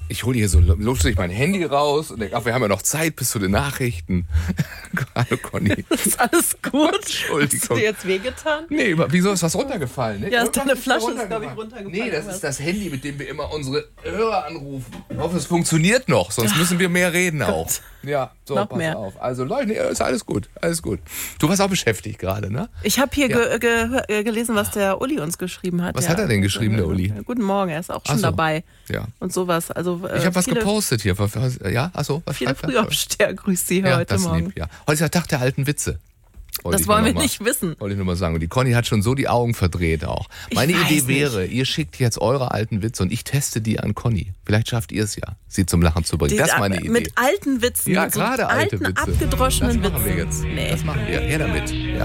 Ich hole hier so lustig mein Handy raus und denke, ach, wir haben ja noch Zeit bis zu den Nachrichten. Hallo Conny. Ist alles gut? Entschuldigung. Hast du dir jetzt wehgetan? Nee, wieso ist was runtergefallen? Ne? Ja, deine Flasche ist, glaube ich, runtergefallen. Nee, das ist das Handy, mit dem wir immer unsere Hörer anrufen. Ich hoffe, es funktioniert noch, sonst müssen wir mehr reden auch. Ja, so, noch pass mehr. auf. Also Leute, ist alles gut, alles gut. Du warst auch beschäftigt gerade, ne? Ich habe hier gelesen, was der Uli uns geschrieben hat. Was hat er denn geschrieben, der Uli? Guten Morgen, er ist auch schon dabei. Ja. Und sowas. Also, ich habe was gepostet hier. Ja, achso, was viele Frühaufsteher grüßt Sie heute Morgen. Lieb, ja. Heute ist der Tag der alten Witze. Das wollen wir nicht wissen. Wollte ich nur mal sagen. Und die Conny hat schon so die Augen verdreht auch. Meine Idee wäre, ihr schickt jetzt eure alten Witze und ich teste die an Conny. Vielleicht schafft ihr es ja, sie zum Lachen zu bringen. Das ist meine Idee. Mit alten Witzen. Ja, mit so gerade alte alten, Witze. abgedroschenen Das machen wir Witzen. jetzt. Nee. Das machen wir. Her damit. Ja.